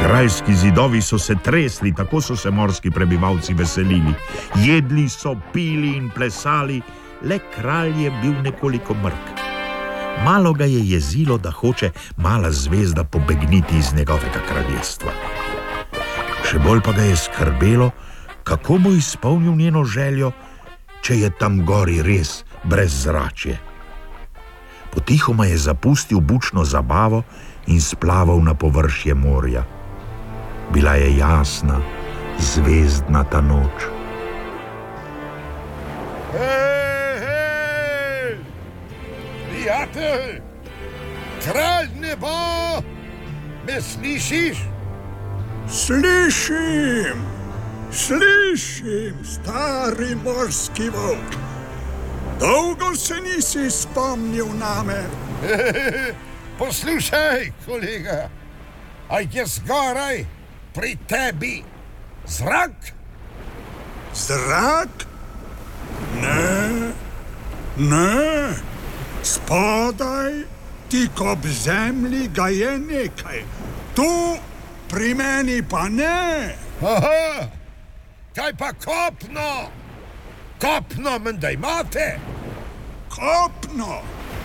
Grajski zidovi so se tresli, tako so se morski prebivalci veselili. Jedli so, pili in plesali, le kralj je bil nekoliko mrk. Malo ga je jezilo, da hoče mala zvezda pobegniti iz njegovega kraljestva. Še bolj pa ga je skrbelo, kako bo izpolnil njeno željo, če je tam gori res brez zračje. Potihoma je zapustil bučno zabavo in splaval na površje morja. Bila je jasna, zvezdnata noč. Hej, prijatelj, kralj neba, me slišiš? Slišim, stari morski volk. Dolgo se nisi spomnil name. Poslušaj, kolega, a je zgoraj pri tebi zrak? Zrak? Ne. Spodaj, tik ob zemlji ga je nekaj. Tu pri meni pa ne. Aha, kaj pa kopno? Kopno menda imate? Kopno.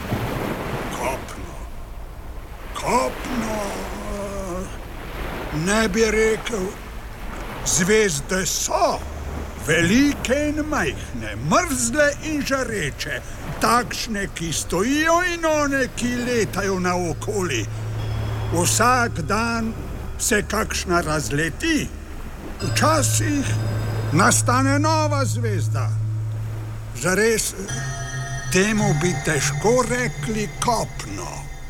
Ne bi rekel. Zvezde so, velike in majhne, mrzle in žareče, takšne, ki stojijo in one, ki letajo naokoli. Vsak dan se kakšna razleti, včasih nastane nova zvezda. Zares, temu bi težko rekli kopno.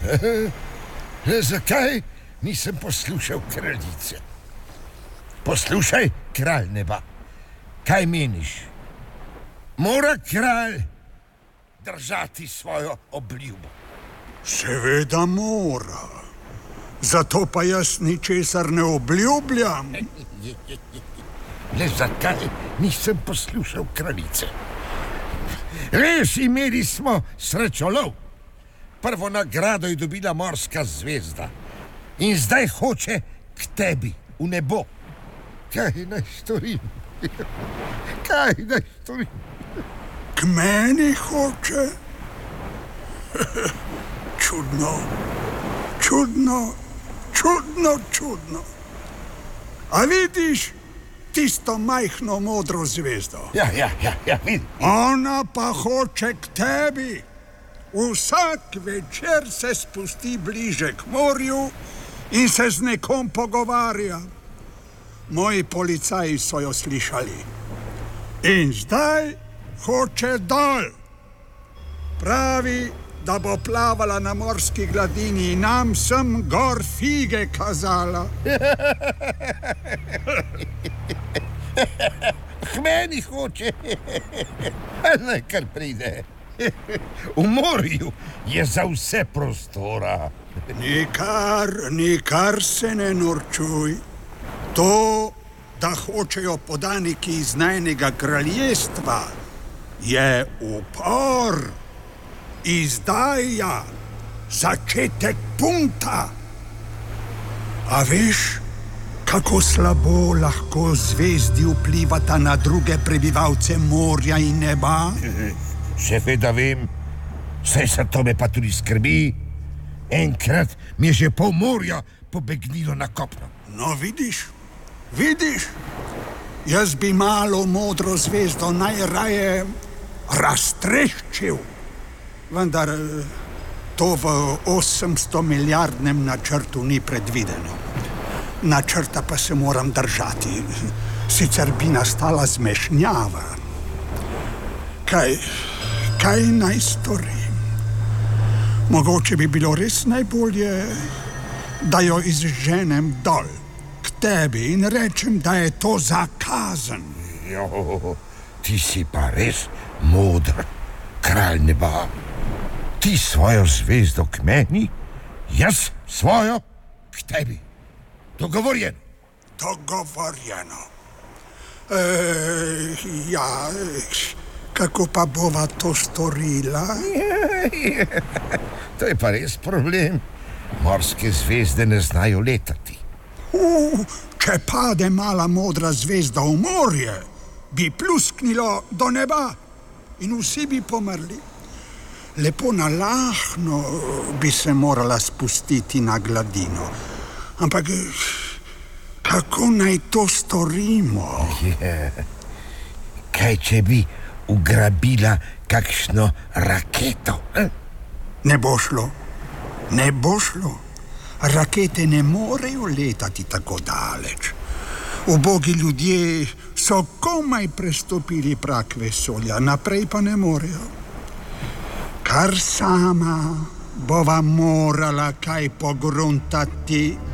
Zakaj nisem poslušal kraljice? Poslušaj, kralj neba, kaj meniš? Mora kralj držati svojo obljubo? Seveda mora. Zato pa jaz ničesar ne obljubljam. Le zakaj nisem poslušal kraljice? Res, imeli smo srečolov. Prvo nagrado je dobila morska zvezda in zdaj hoče k tebi v nebo. Kaj naj storim? K meni hoče? Čudno. A vidiš tisto majhno modro zvezdo? Ja, vidim. Ona pa hoče k tebi. Vsak večer se spusti bliže k morju in se z nekom pogovarja. Moji policaji so jo slišali. In zdaj hoče dol. Pravi, da bo plavala na morski gladini in nam sem gor fige kazala. K meni hoče. Naj kar pride. V morju je za vse prostora. Nikar se ne norčuj. To, da hočejo podaniki iz najnega kraljestva, je upor, izdaja, začetek punta. A veš, kako slabo lahko zvezdi vplivata na druge prebivalce morja in neba? Seveda vem, saj se to me pa tudi skrbi. Enkrat mi je že pol morja pobegnilo na kopno. No, vidiš, jaz bi malo modro zvezdo najraje raztreščil, vendar to v 800 milijardnem načrtu ni predvideno. Načrta pa se moram držati, sicer bi nastala zmešnjava. Kaj naj storim? Mogoče bi bilo res najbolje, da jo izženem dol k tebi in rečem, da je to zakazan. Jo, ti si pa res moder, kralj neba. Ti svojo zvezdo k meni, jaz svojo k tebi. Dogovorjeno. Ja, kako pa bova to storila? To je pa res problem. Morske zvezde ne znajo letati. Če pade mala modra zvezda v morje, bi plusknilo do neba in vsi bi pomrli. Lepo nalahno bi se morala spustiti na gladino. Ampak kako naj to storimo? Kaj če bi ugrabila kakšno raketo? Ne bo šlo. Ne bo šlo. Rakete ne morejo letati tako daleč. Ubogi ljudje so komaj prestopili prag vesolja, naprej pa ne morejo. Kar sama bova morala kaj pogruntati